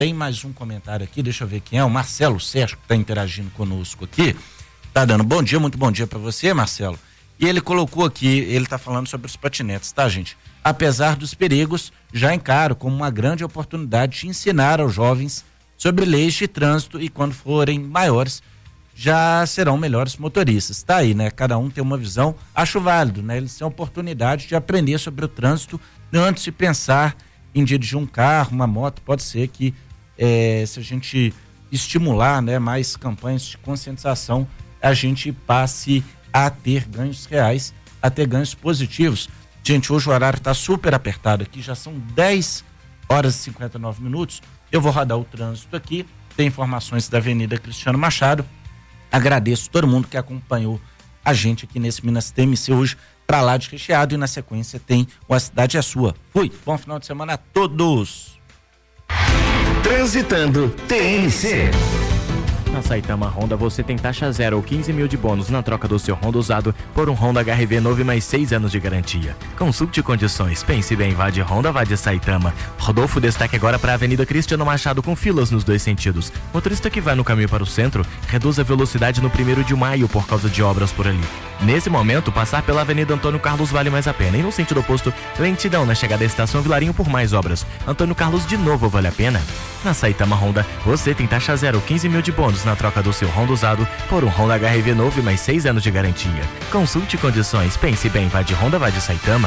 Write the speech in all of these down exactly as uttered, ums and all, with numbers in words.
Tem mais um comentário aqui, deixa eu ver quem é, o Marcelo Sérgio, que está interagindo conosco aqui. Tá dando bom dia, muito bom dia para você, Marcelo. E ele colocou aqui, ele está falando sobre os patinetes, tá, gente? Apesar dos perigos, já encaro como uma grande oportunidade de ensinar aos jovens sobre leis de trânsito e quando forem maiores, já serão melhores motoristas. Tá aí, né? Cada um tem uma visão, acho válido, né? Eles têm a oportunidade de aprender sobre o trânsito antes de pensar em dirigir um carro, uma moto. Pode ser que é, se a gente estimular, né, mais campanhas de conscientização, a gente passe a ter ganhos reais, a ter ganhos positivos. Gente, hoje o horário está super apertado aqui, já são dez horas e cinquenta e nove minutos. Eu vou rodar o trânsito aqui, tem informações da Avenida Cristiano Machado. Agradeço todo mundo que acompanhou a gente aqui nesse Minas T M C hoje para lá de Recheado, e na sequência tem o A Cidade é Sua. Fui, bom final de semana a todos. Transitando T M C. Na Saitama Honda você tem taxa zero ou quinze mil de bônus na troca do seu Honda usado por um Honda H R V novo e mais seis anos de garantia. Consulte condições, pense bem, vá de Honda, vá de Saitama. Rodolfo, destaque agora para a Avenida Cristiano Machado com filas nos dois sentidos. Motorista que vai no caminho para o centro, reduz a velocidade no primeiro de maio por causa de obras por ali. Nesse momento, passar pela Avenida Antônio Carlos vale mais a pena. E no sentido oposto, lentidão na chegada à Estação Vilarinho por mais obras. Antônio Carlos de novo vale a pena? Na Saitama Honda, você tem taxa zero ou quinze mil de bônus na troca do seu Honda usado por um Honda H R V novo e mais seis anos de garantia. Consulte condições, pense bem, vá de Honda, vá de Saitama.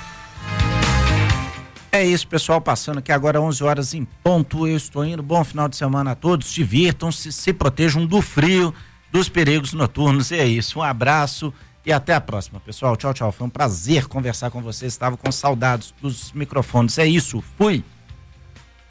É isso, pessoal, passando aqui agora onze horas em ponto. Eu estou indo, bom final de semana a todos, divirtam-se, se protejam do frio, dos perigos noturnos. É isso, um abraço e até a próxima, pessoal. Tchau, tchau, foi um prazer conversar com vocês, estava com saudades dos microfones. É isso, fui!